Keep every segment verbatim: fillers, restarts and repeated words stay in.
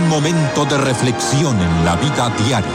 Un momento de reflexión en la vida diaria.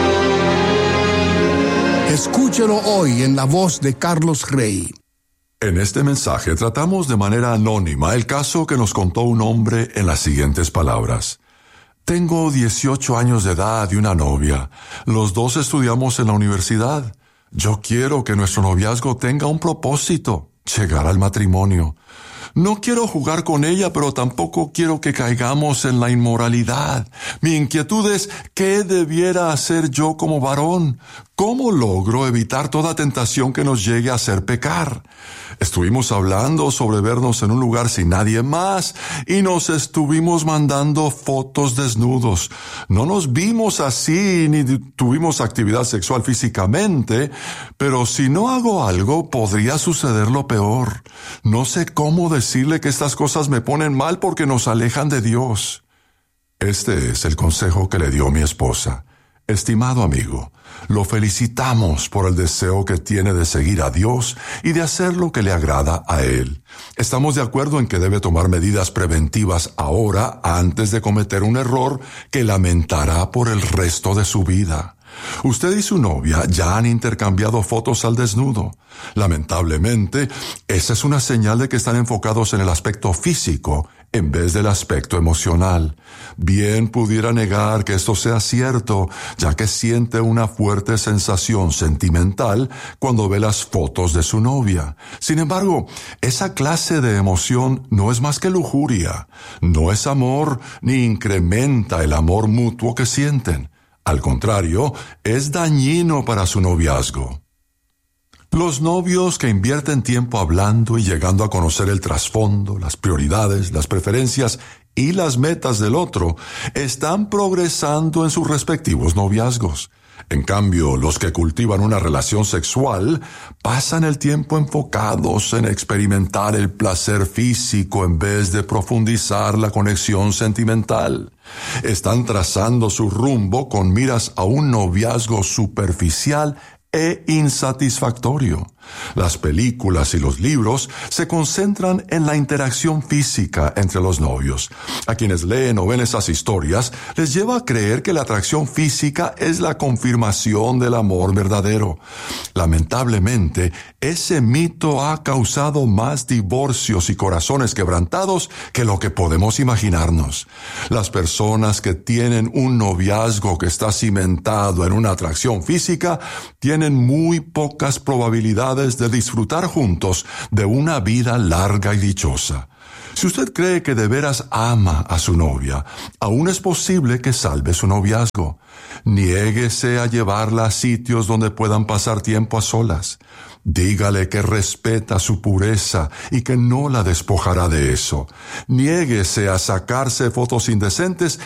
Escúchelo hoy en la voz de Carlos Rey. En este mensaje tratamos de manera anónima el caso que nos contó un hombre en las siguientes palabras. Tengo dieciocho años de edad y una novia. Los dos estudiamos en la universidad. Yo quiero que nuestro noviazgo tenga un propósito, llegar al matrimonio. No quiero jugar con ella, pero tampoco quiero que caigamos en la inmoralidad. Mi inquietud es, ¿qué debiera hacer yo como varón? ¿Cómo logro evitar toda tentación que nos llegue a hacer pecar? Estuvimos hablando sobre vernos en un lugar sin nadie más y nos estuvimos mandando fotos desnudos. No nos vimos así ni tuvimos actividad sexual físicamente, pero si no hago algo podría suceder lo peor. No sé cómo decirle que estas cosas me ponen mal porque nos alejan de Dios. Este es el consejo que le dio mi esposa. Estimado amigo, lo felicitamos por el deseo que tiene de seguir a Dios y de hacer lo que le agrada a Él. Estamos de acuerdo en que debe tomar medidas preventivas ahora antes de cometer un error que lamentará por el resto de su vida. Usted y su novia ya han intercambiado fotos al desnudo. Lamentablemente, esa es una señal de que están enfocados en el aspecto físico en vez del aspecto emocional. Bien pudiera negar que esto sea cierto, ya que siente una fuerte sensación sentimental cuando ve las fotos de su novia. Sin embargo, esa clase de emoción no es más que lujuria, no es amor ni incrementa el amor mutuo que sienten. Al contrario, es dañino para su noviazgo. Los novios que invierten tiempo hablando y llegando a conocer el trasfondo, las prioridades, las preferencias y las metas del otro, están progresando en sus respectivos noviazgos. En cambio, los que cultivan una relación sexual pasan el tiempo enfocados en experimentar el placer físico en vez de profundizar la conexión sentimental. Están trazando su rumbo con miras a un noviazgo superficial e insatisfactorio. Las películas y los libros se concentran en la interacción física entre los novios. A quienes leen o ven esas historias, les lleva a creer que la atracción física es la confirmación del amor verdadero. Lamentablemente, ese mito ha causado más divorcios y corazones quebrantados que lo que podemos imaginarnos. Las personas que tienen un noviazgo que está cimentado en una atracción física tienen muy pocas probabilidades de disfrutar juntos de una vida larga y dichosa. Si usted cree que de veras ama a su novia, aún es posible que salve su noviazgo. Niéguese a llevarla a sitios donde puedan pasar tiempo a solas. Dígale que respeta su pureza y que no la despojará de eso. Niéguese a sacarse fotos indecentes